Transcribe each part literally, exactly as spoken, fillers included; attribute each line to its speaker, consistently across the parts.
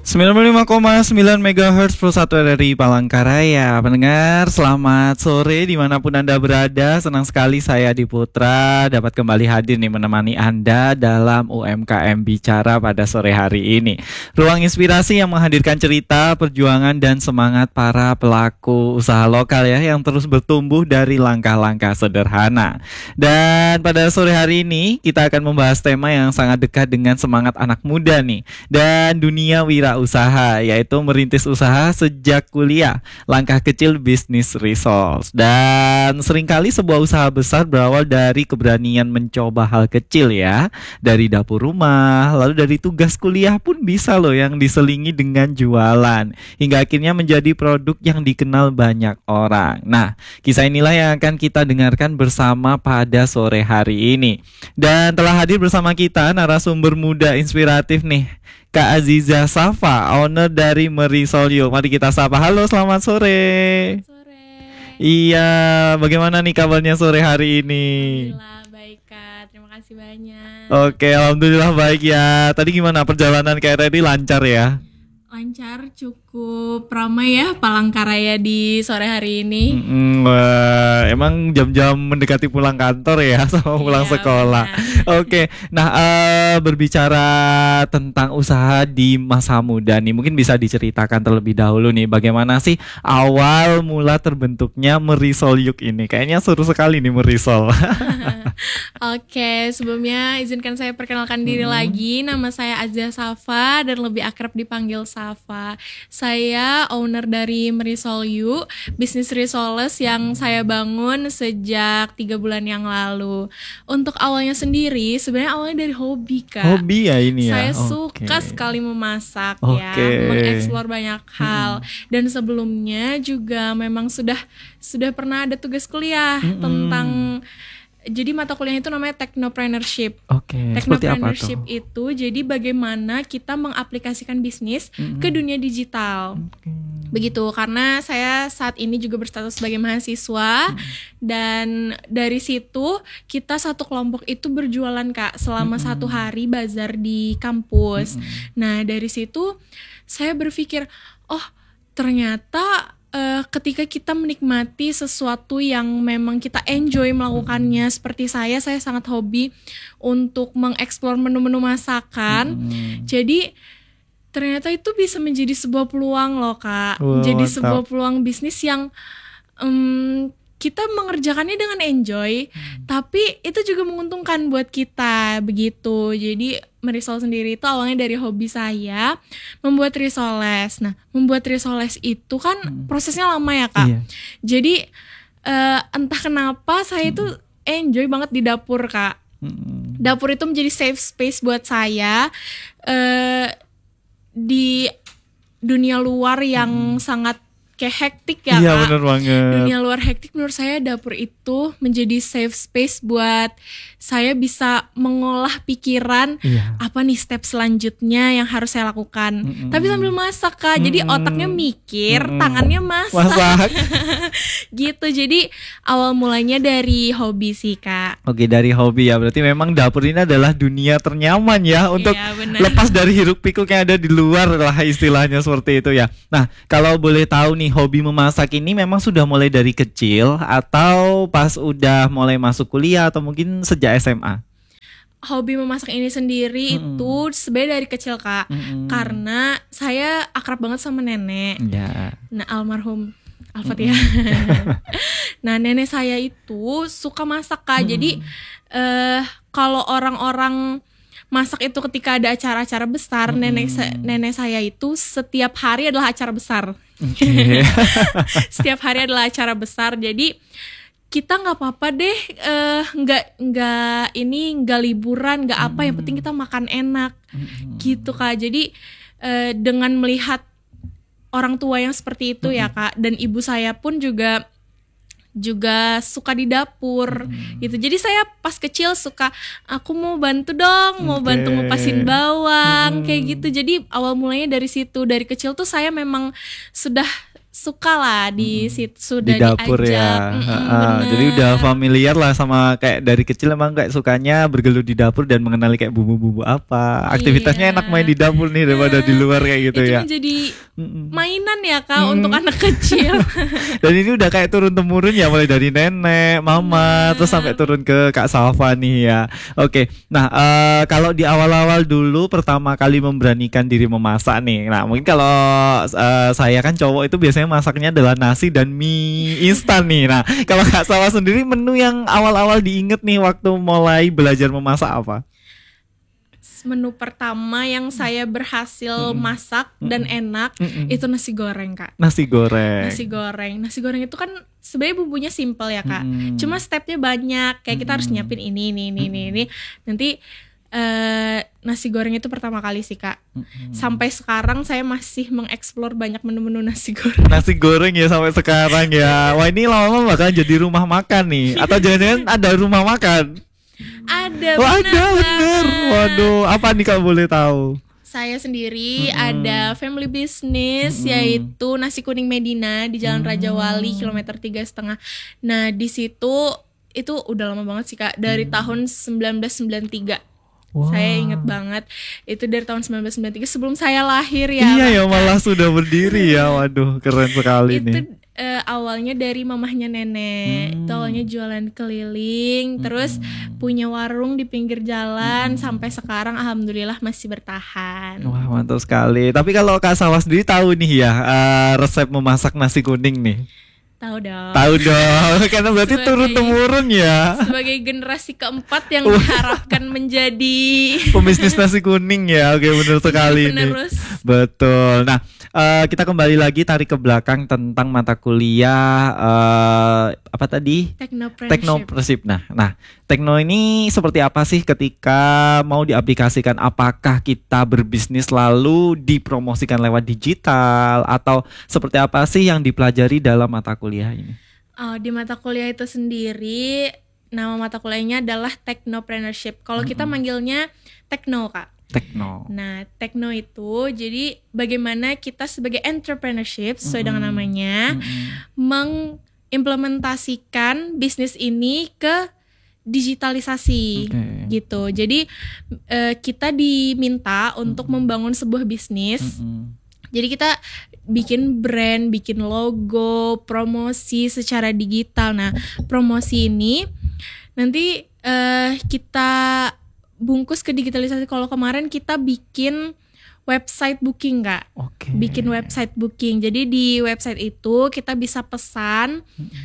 Speaker 1: sembilan puluh lima koma sembilan megahertz Pro satu R R I Palangkaraya. Pendengar, selamat sore dimanapun Anda berada. Senang sekali saya Adi Putra dapat kembali hadir nih menemani Anda dalam U M K M Bicara pada sore hari ini. Ruang inspirasi yang menghadirkan cerita, perjuangan dan semangat para pelaku usaha lokal ya, yang terus bertumbuh dari langkah-langkah sederhana. Dan pada sore hari ini kita akan membahas tema yang sangat dekat dengan semangat anak muda nih, dan dunia wira usaha, yaitu merintis usaha sejak kuliah, langkah kecil bisnis results. Dan seringkali sebuah usaha besar berawal dari keberanian mencoba hal kecil ya, dari dapur rumah, lalu dari tugas kuliah pun bisa loh yang diselingi dengan jualan, hingga akhirnya menjadi produk yang dikenal banyak orang. Nah, kisah inilah yang akan kita dengarkan bersama pada sore hari ini. Dan telah hadir bersama kita narasumber muda inspiratif nih, Kak Aziza Safa, owner dari Merisolyo. Mari kita sapa. Halo, selamat sore.
Speaker 2: Selamat sore.
Speaker 1: Iya, bagaimana nih kabarnya sore hari ini?
Speaker 2: Alhamdulillah baik Kak, terima kasih banyak.
Speaker 1: Oke, alhamdulillah baik ya. Tadi gimana perjalanan K R R I, lancar ya?
Speaker 2: Lancar, cukup ramai ya Palangkaraya di sore hari ini.
Speaker 1: Mm-mm, wah, emang jam-jam mendekati pulang kantor ya, sama pulang
Speaker 2: Iya,
Speaker 1: sekolah. Oke, nah uh, berbicara tentang usaha di masa muda nih, mungkin bisa diceritakan terlebih dahulu nih, bagaimana sih awal mula terbentuknya Merisol Yuk ini? Kayaknya seru sekali nih Merisol.
Speaker 2: Oke, sebelumnya izinkan saya perkenalkan diri
Speaker 1: Hmm.
Speaker 2: lagi. Nama saya Aziza Safa dan lebih akrab dipanggil Safa. Saya owner dari Merisolyo, bisnis risoles yang saya bangun sejak tiga bulan yang lalu. Untuk awalnya sendiri, sebenarnya awalnya dari hobi Kak.
Speaker 1: Hobi ya ini ya?
Speaker 2: Saya
Speaker 1: Oke.
Speaker 2: suka sekali memasak ya,
Speaker 1: Oke.
Speaker 2: mengeksplor banyak hal. Dan sebelumnya juga memang sudah sudah pernah ada tugas kuliah
Speaker 1: Mm-mm.
Speaker 2: tentang, jadi mata kuliah itu namanya technopreneurship.
Speaker 1: Oke, seperti apa
Speaker 2: Technopreneurship
Speaker 1: tuh?
Speaker 2: itu jadi bagaimana kita mengaplikasikan bisnis
Speaker 1: Mm-mm.
Speaker 2: ke dunia digital.
Speaker 1: Oke.
Speaker 2: Begitu, karena saya saat ini juga berstatus sebagai mahasiswa. Dan dari situ kita satu kelompok itu berjualan Kak selama
Speaker 1: Mm-mm.
Speaker 2: satu hari bazar di kampus.
Speaker 1: Mm-mm.
Speaker 2: Nah dari situ saya berpikir, oh ternyata eh, ketika kita menikmati sesuatu yang memang kita enjoy melakukannya, seperti saya, saya sangat hobi untuk mengeksplor menu-menu masakan.
Speaker 1: Mm-mm.
Speaker 2: Jadi ternyata itu bisa menjadi sebuah peluang loh Kak.
Speaker 1: Wah,
Speaker 2: Jadi
Speaker 1: mantap.
Speaker 2: sebuah peluang bisnis yang em, kita mengerjakannya dengan enjoy, tapi itu juga menguntungkan buat kita begitu. Jadi Merisol sendiri itu awalnya dari hobi saya membuat risoles. Nah, membuat risoles itu kan prosesnya lama ya Kak.
Speaker 1: Iya.
Speaker 2: Jadi eh, entah kenapa saya itu enjoy banget di dapur Kak.
Speaker 1: Mm-mm.
Speaker 2: Dapur itu menjadi safe space buat saya eh, di dunia luar yang sangat kayak hektik ya
Speaker 1: Iya,
Speaker 2: Kak.
Speaker 1: bener banget.
Speaker 2: Dunia luar hektik, menurut saya dapur itu menjadi safe space buat saya bisa mengolah pikiran
Speaker 1: Iya.
Speaker 2: apa nih step selanjutnya yang harus saya lakukan.
Speaker 1: Mm-mm.
Speaker 2: Tapi sambil masak Kak, jadi
Speaker 1: Mm-mm.
Speaker 2: otaknya mikir,
Speaker 1: Mm-mm.
Speaker 2: tangannya masak.
Speaker 1: Masak.
Speaker 2: Gitu, jadi awal mulanya dari hobi sih Kak.
Speaker 1: Oke, dari hobi ya. Berarti memang dapur ini adalah dunia ternyaman ya untuk
Speaker 2: Iya, benar.
Speaker 1: lepas dari hiruk pikuk yang ada di luar lah, istilahnya seperti itu ya. Nah, kalau boleh tahu nih, hobi memasak ini memang sudah mulai dari kecil atau pas udah mulai masuk kuliah atau mungkin sejak S M A?
Speaker 2: Hobi memasak ini sendiri
Speaker 1: Mm-mm.
Speaker 2: itu sebenarnya dari kecil Kak.
Speaker 1: Mm-mm.
Speaker 2: Karena saya akrab banget sama nenek.
Speaker 1: Ya.
Speaker 2: Nah, almarhum Al-Fatihah. Nah, nenek saya itu suka masak Kak. Jadi eh kalau orang-orang masak itu ketika ada acara-acara besar,
Speaker 1: Mm-mm.
Speaker 2: nenek sa- nenek saya itu setiap hari adalah acara besar.
Speaker 1: Oke.
Speaker 2: Setiap hari adalah acara besar. Jadi kita nggak apa-apa deh, eh, nggak nggak ini nggak liburan, nggak apa. Yang penting kita makan enak, gitu Kak. Jadi eh, dengan melihat orang tua yang seperti itu ya Kak, dan ibu saya pun juga juga suka di dapur gitu. Jadi saya pas kecil suka, aku mau bantu dong, mau
Speaker 1: Oke.
Speaker 2: bantu ngupasin bawang
Speaker 1: Hmm.
Speaker 2: kayak gitu. Jadi awal mulanya dari situ, dari kecil tuh saya memang sudah suka lah di situ, sudah
Speaker 1: di dapur
Speaker 2: diajak.
Speaker 1: ya.
Speaker 2: Mm-mm,
Speaker 1: Heeh. Jadi
Speaker 2: bener.
Speaker 1: udah familiar lah sama kayak dari kecil emang kayak sukanya bergelut di dapur dan mengenali kayak bumbu-bumbu apa. Aktivitasnya
Speaker 2: Iya.
Speaker 1: enak main di dapur nih daripada di luar kayak gitu
Speaker 2: Itu
Speaker 1: ya.
Speaker 2: menjadi
Speaker 1: Mm-mm.
Speaker 2: mainan ya Kak
Speaker 1: Mm.
Speaker 2: untuk anak kecil.
Speaker 1: Dan ini udah kayak turun temurun ya, mulai dari nenek, mama, terus sampai turun ke Kak Salva nih ya. Oke, nah eh, kalau di awal-awal dulu pertama kali memberanikan diri memasak nih. Nah mungkin kalau eh, saya kan cowok itu biasanya masaknya adalah nasi dan mie instan nih. Nah kalau Kak Salva sendiri menu yang awal-awal diinget nih waktu mulai belajar memasak apa?
Speaker 2: Menu pertama yang saya berhasil
Speaker 1: Mm-mm.
Speaker 2: masak dan enak
Speaker 1: Mm-mm.
Speaker 2: itu nasi goreng Kak.
Speaker 1: Nasi goreng.
Speaker 2: Nasi goreng, nasi goreng itu kan sebenarnya bumbunya simple ya Kak.
Speaker 1: Mm-mm.
Speaker 2: Cuma stepnya banyak, kayak kita harus
Speaker 1: Mm-mm.
Speaker 2: nyiapin ini, ini, ini, ini, ini. Nanti eh, nasi goreng itu pertama kali sih Kak.
Speaker 1: Mm-mm.
Speaker 2: Sampai sekarang saya masih mengeksplor banyak menu-menu nasi goreng.
Speaker 1: Nasi goreng ya sampai sekarang ya. Wah ini lama-lama bakal jadi rumah makan nih. Atau jangan-jangan ada rumah makan?
Speaker 2: Ada,
Speaker 1: Oh
Speaker 2: benar
Speaker 1: ada bener.
Speaker 2: banget.
Speaker 1: Waduh, apa nih kalau boleh tahu?
Speaker 2: Saya sendiri
Speaker 1: Mm-mm.
Speaker 2: ada family business
Speaker 1: Mm-mm.
Speaker 2: yaitu nasi kuning Medina di Jalan Raja Wali kilometer tiga setengah. Nah di situ itu udah lama banget sih Kak, dari tahun sembilan belas sembilan puluh tiga.
Speaker 1: Wah.
Speaker 2: Saya inget banget itu dari tahun sembilan belas sembilan puluh tiga sebelum saya lahir ya.
Speaker 1: Iya ya,
Speaker 2: bahkan.
Speaker 1: malah sudah berdiri ya. Waduh, keren sekali
Speaker 2: Itu
Speaker 1: nih.
Speaker 2: eh, awalnya dari mamahnya nenek.
Speaker 1: Hmm.
Speaker 2: Itu awalnya jualan keliling, terus punya warung di pinggir jalan sampai sekarang alhamdulillah masih bertahan.
Speaker 1: Wah, mantap sekali. Tapi kalau Kak Salva sendiri tahu nih ya eh, resep memasak nasi kuning nih.
Speaker 2: Tahu dong.
Speaker 1: Tahu dong. Karena berarti
Speaker 2: Sebagai-
Speaker 1: turun temurun ya.
Speaker 2: Sebagai generasi keempat yang diharapkan menjadi
Speaker 1: Pembisnis nasi kuning ya. Oke, benar sekali nih.
Speaker 2: penerus.
Speaker 1: Betul. Nah, eh, kita kembali lagi tarik ke belakang tentang mata kuliah eh, apa tadi?
Speaker 2: Technopreneurship.
Speaker 1: Teknopreneurship. Nah, nah, tekno ini seperti apa sih ketika mau diaplikasikan? Apakah kita berbisnis lalu dipromosikan lewat digital atau seperti apa sih yang dipelajari dalam mata kuliah ini?
Speaker 2: Oh, di mata kuliah itu sendiri nama mata kuliahnya adalah Technopreneurship. Kalau kita manggilnya Tekno, Kak.
Speaker 1: Tekno.
Speaker 2: Nah, Tekno itu jadi bagaimana kita sebagai entrepreneurship sesuai dengan namanya
Speaker 1: Mm-mm.
Speaker 2: mengimplementasikan bisnis ini ke digitalisasi.
Speaker 1: Oke.
Speaker 2: Gitu. Jadi eh, kita diminta untuk membangun sebuah bisnis.
Speaker 1: Mm-mm.
Speaker 2: Jadi kita bikin brand, bikin logo, promosi secara digital. Nah, promosi ini nanti eh, kita bungkus ke digitalisasi. Kalau kemarin kita bikin website booking, Kak.
Speaker 1: Oke.
Speaker 2: Bikin website booking. Jadi di website itu kita bisa pesan.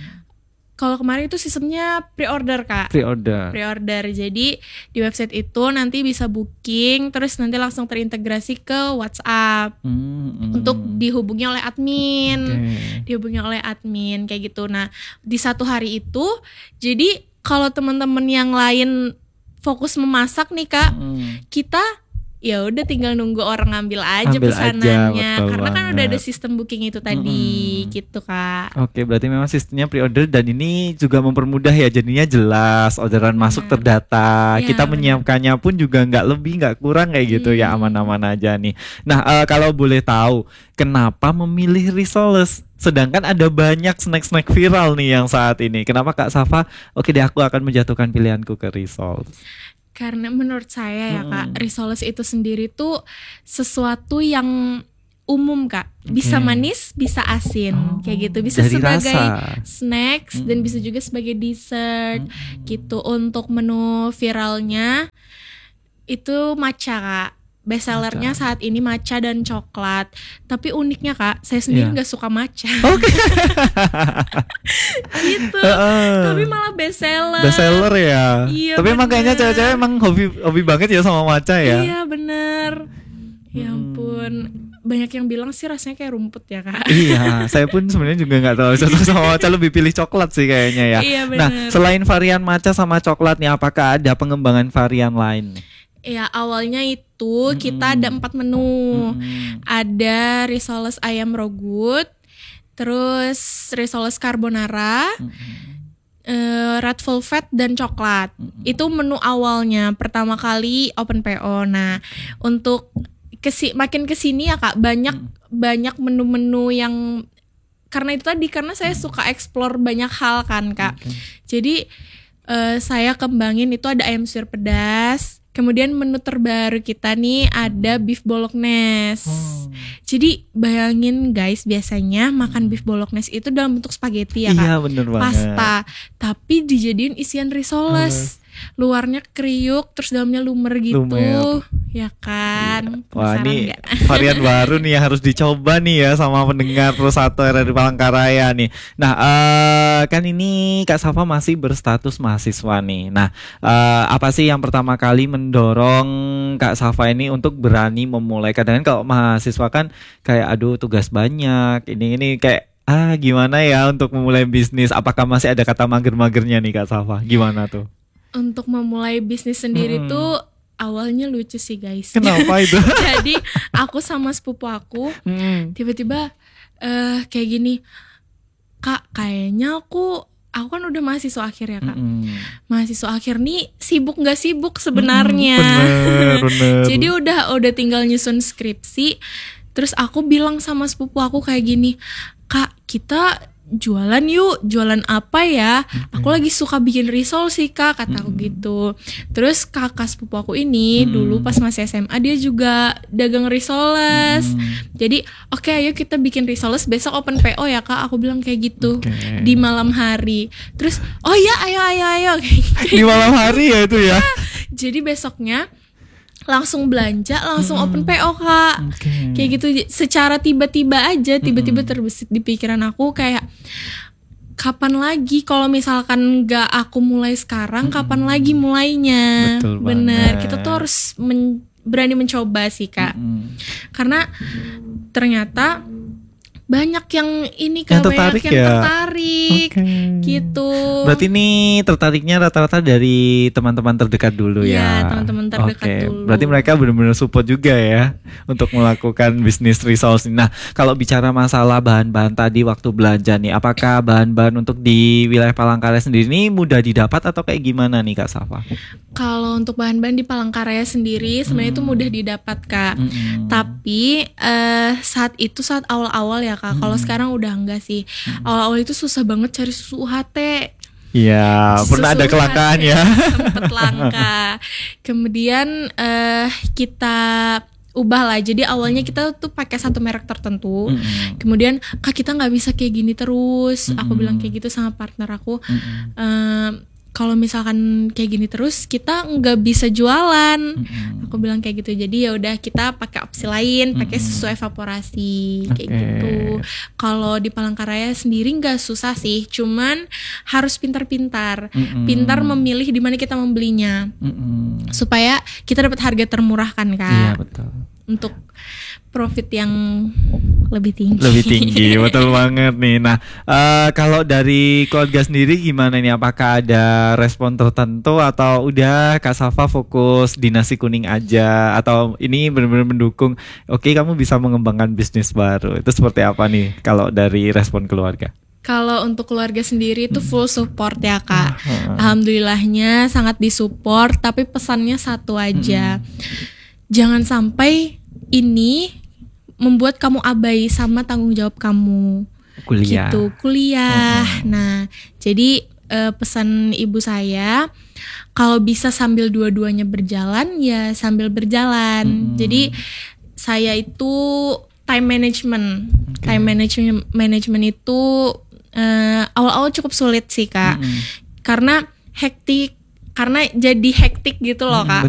Speaker 2: Kalau kemarin itu sistemnya pre-order, Kak.
Speaker 1: Pre-order.
Speaker 2: Pre-order. Jadi di website itu nanti bisa booking, terus nanti langsung terintegrasi ke WhatsApp
Speaker 1: Mm-mm.
Speaker 2: untuk dihubungi oleh admin.
Speaker 1: Oke.
Speaker 2: Dihubungi oleh admin kayak gitu. Nah, di satu hari itu jadi kalau teman-teman yang lain fokus memasak nih, Kak,
Speaker 1: Mm.
Speaker 2: kita ya udah tinggal nunggu orang ngambil aja
Speaker 1: Ambil aja,
Speaker 2: pesanannya
Speaker 1: betul
Speaker 2: karena kan udah ada
Speaker 1: banget.
Speaker 2: sistem booking itu tadi gitu, Kak.
Speaker 1: Oke, berarti memang sistemnya pre-order dan ini juga mempermudah ya, jadinya jelas orderan masuk terdata.
Speaker 2: Ya,
Speaker 1: Kita
Speaker 2: benar.
Speaker 1: menyiapkannya pun juga nggak lebih nggak kurang kayak gitu ya,
Speaker 2: Hmm.
Speaker 1: aman-aman aja nih. Nah, eh, kalau boleh tahu, kenapa memilih risoles? Sedangkan ada banyak snack-snack viral nih yang saat ini. Kenapa Kak Safa? Oke deh, aku akan menjatuhkan pilihanku ke risoles.
Speaker 2: Karena menurut saya ya, Kak,
Speaker 1: Mm-mm.
Speaker 2: risoles itu sendiri tuh sesuatu yang umum, Kak. Bisa
Speaker 1: Oke.
Speaker 2: manis, bisa asin,
Speaker 1: Oh,
Speaker 2: kayak gitu. Bisa
Speaker 1: dari
Speaker 2: sebagai
Speaker 1: rasa.
Speaker 2: snacks dan bisa juga sebagai dessert gitu. Untuk menu viralnya itu matcha, Kak. Bestsellernya
Speaker 1: Matcha.
Speaker 2: saat ini matcha dan coklat. Tapi uniknya, Kak, saya sendiri
Speaker 1: Iya.
Speaker 2: nggak suka matcha.
Speaker 1: Oke.
Speaker 2: gitu.
Speaker 1: Heeh.
Speaker 2: Tapi malah bestseller.
Speaker 1: Bestseller ya.
Speaker 2: Iya,
Speaker 1: Tapi emang kayaknya
Speaker 2: bener.
Speaker 1: cewek-cewek emang hobi hobi banget ya sama matcha ya.
Speaker 2: Iya bener. Ya
Speaker 1: Hmm.
Speaker 2: ampun, banyak yang bilang sih rasanya kayak rumput ya, Kak.
Speaker 1: Iya, saya pun sebenarnya juga nggak terlalu cocok sama matcha, lebih pilih coklat sih kayaknya ya.
Speaker 2: Iya,
Speaker 1: Nah,
Speaker 2: bener.
Speaker 1: selain varian matcha sama coklat nih, apakah ada pengembangan varian lain?
Speaker 2: Ya awalnya itu kita ada empat menu.
Speaker 1: Hmm.
Speaker 2: Ada risoles ayam rogut, terus risoles carbonara, eh, red velvet dan coklat. Itu menu awalnya pertama kali open P O. Nah, untuk kesi makin kesini ya, Kak, banyak banyak menu-menu yang karena itu tadi, karena saya suka explore banyak hal kan Kak. Okay. Jadi uh, saya kembangin itu ada ayam suwir pedas. Kemudian menu terbaru kita nih ada beef bolognese. Oh. Jadi bayangin guys, biasanya makan beef bolognese itu dalam bentuk spaghetti ya Kak.
Speaker 1: Iya bener banget.
Speaker 2: Pasta. Tapi dijadiin isian risoles. Luarnya kriuk, terus dalamnya lumer gitu. Lumer. Ya kan.
Speaker 1: Wah ini gak? Varian baru nih yang harus dicoba nih ya sama pendengar Pro satu R R I Palangkaraya nih. Nah uh, kan ini Kak Safa masih berstatus mahasiswa nih. Nah uh, apa sih yang pertama kali mendorong Kak Safa ini untuk berani memulai? Kadang-kadang kalau mahasiswa kan kayak aduh tugas banyak, ini ini kayak ah gimana ya untuk memulai bisnis? Apakah masih ada kata mager-magernya nih Kak Safa? Gimana tuh?
Speaker 2: Untuk memulai bisnis sendiri hmm. tuh awalnya lucu sih guys.
Speaker 1: Kenapa itu?
Speaker 2: Jadi aku sama sepupu aku hmm. tiba-tiba uh, kayak gini, Kak kayaknya aku aku kan udah mahasiswa akhir ya Kak. Hmm. Mahasiswa akhir nih sibuk nggak sibuk sebenarnya. Hmm, bener, bener. Jadi udah udah tinggal nyusun skripsi. Terus aku bilang sama sepupu aku kayak gini, Kak kita jualan yuk, jualan apa ya? Mm-hmm. Aku lagi suka bikin risol sih Kak, kata aku mm-hmm. gitu. Terus kakak sepupu aku ini mm-hmm. dulu pas masih S M A dia juga dagang risoles. Mm-hmm. Jadi oke okay, ayo kita bikin risoles, besok open P O ya Kak. Aku bilang kayak gitu okay. di malam hari. Terus oh ya ayo ayo ayo.
Speaker 1: Di malam hari ya itu ya.
Speaker 2: Jadi besoknya langsung belanja, langsung hmm. open P O Kak. Okay. Kayak gitu secara tiba-tiba aja, tiba-tiba hmm. terbesit di pikiran aku kayak kapan lagi kalau misalkan gak aku mulai sekarang, hmm. kapan lagi mulainya?
Speaker 1: Betul
Speaker 2: bener,
Speaker 1: banget.
Speaker 2: kita tuh harus men- berani mencoba sih Kak. Hmm. Karena ternyata banyak yang ini Kak,
Speaker 1: yang tertarik
Speaker 2: banyak yang
Speaker 1: ya?
Speaker 2: tertarik okay. gitu.
Speaker 1: Berarti ini tertariknya rata-rata dari teman-teman terdekat dulu ya?
Speaker 2: Iya, teman-teman terdekat okay. dulu.
Speaker 1: Berarti mereka benar-benar support juga ya untuk melakukan bisnis resource. Nah, kalau bicara masalah bahan-bahan tadi waktu belanja nih, apakah bahan-bahan untuk di wilayah Palangkaraya sendiri ini mudah didapat atau kayak gimana nih Kak Safa?
Speaker 2: Kalau untuk bahan-bahan di Palangkaraya sendiri sebenarnya hmm. itu mudah didapat Kak. Hmm. Tapi uh, saat itu saat awal-awal ya Kak, kalau hmm. sekarang udah enggak sih. Hmm. Awal-awal itu susah banget cari susu U H T.
Speaker 1: Iya, pernah ada kelangkaan ya.
Speaker 2: Sempet langka. Kemudian uh, kita ubah lah. Jadi awalnya kita tuh pakai satu merek tertentu. Hmm. Kemudian Kak kita nggak bisa kayak gini terus. Hmm. Aku bilang kayak gitu sama partner aku. Hmm. Uh, kalau misalkan kayak gini terus kita nggak bisa jualan. Mm-hmm. Aku bilang kayak gitu. Jadi ya udah kita pakai opsi lain, pakai mm-hmm. susu evaporasi kayak okay. gitu. Kalau di Palangkaraya sendiri nggak susah sih, cuman harus pintar-pintar, mm-hmm. pintar memilih di mana kita membelinya, mm-hmm. supaya kita dapat harga termurah kan Kak.
Speaker 1: Iya betul.
Speaker 2: Untuk profit yang lebih tinggi.
Speaker 1: Lebih tinggi, betul banget nih. Nah, uh, kalau dari keluarga sendiri gimana nih? Apakah ada respon tertentu atau udah Kak Safa fokus di nasi kuning aja? Atau ini benar-benar mendukung, oke okay, kamu bisa mengembangkan bisnis baru. Itu seperti apa nih kalau dari respon keluarga?
Speaker 2: Kalau untuk keluarga sendiri itu full support ya Kak. Hmm. Alhamdulillahnya sangat disupport, tapi pesannya satu aja. Hmm. Jangan sampai ini membuat kamu abai sama tanggung jawab kamu.
Speaker 1: Kuliah.
Speaker 2: Gitu, kuliah. Hmm. Nah, jadi uh, pesan ibu saya, kalau bisa sambil dua-duanya berjalan, ya sambil berjalan. Hmm. Jadi saya itu time management. Okay. Time management management itu uh, awal-awal cukup sulit sih Kak. Hmm. Karena hektik, karena jadi hektik gitu loh Kak.